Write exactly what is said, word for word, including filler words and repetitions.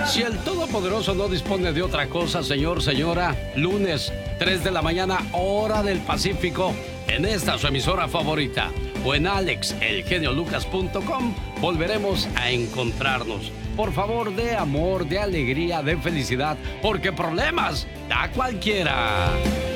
Si el Todopoderoso no dispone de otra cosa, señor, señora, lunes, tres de la mañana, hora del Pacífico, en esta su emisora favorita, o en alex el genio lucas punto com, volveremos a encontrarnos. Por favor, de amor, de alegría, de felicidad, porque problemas da cualquiera.